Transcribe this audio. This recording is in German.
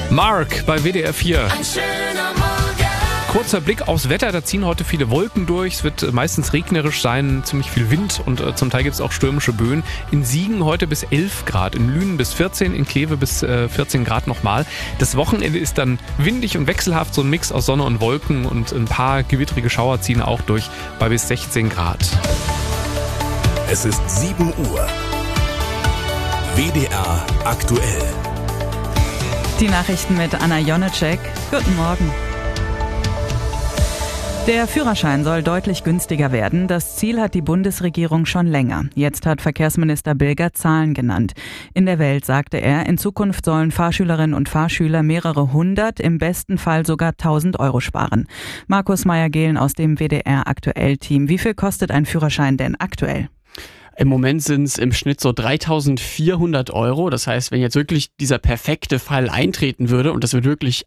Mark bei WDR 4. Ein schöner Morgen. Kurzer Blick aufs Wetter, da ziehen heute viele Wolken durch. Es wird meistens regnerisch sein, ziemlich viel Wind und zum Teil gibt es auch stürmische Böen. In Siegen heute bis 11 Grad, in Lünen bis 14, in Kleve bis 14 Grad nochmal. Das Wochenende ist dann windig und wechselhaft, so ein Mix aus Sonne und Wolken und ein paar gewittrige Schauer ziehen auch durch bei bis 16 Grad. Es ist 7 Uhr. WDR aktuell. Die Nachrichten mit Anna Jonecek. Guten Morgen. Der Führerschein soll deutlich günstiger werden. Das Ziel hat die Bundesregierung schon länger. Jetzt hat Verkehrsminister Bilger Zahlen genannt. In der Welt, sagte er, in Zukunft sollen Fahrschülerinnen und Fahrschüler mehrere hundert, im besten Fall sogar 1.000 Euro sparen. Markus Meyer-Gehlen aus dem WDR Aktuell-Team. Wie viel kostet ein Führerschein denn aktuell? Im Moment sind es im Schnitt so 3.400 Euro. Das heißt, wenn jetzt wirklich dieser perfekte Fall eintreten würde und das wird wirklich